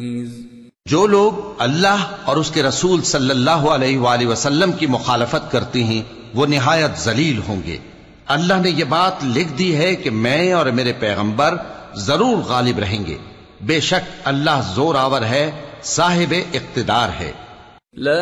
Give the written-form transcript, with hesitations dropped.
जो लोग अल्लाह और उसके रसूल सल्लल्लाहु अलैहि वसल्लम की मुखालफत करते हैं वो निहायत जलील होंगे। अल्लाह ने यह बात लिख दी है कि मैं और मेरे पैगंबर जरूर गालिब रहेंगे। बेशक अल्लाह जोर आवर है, साहिब इख्तिदार है।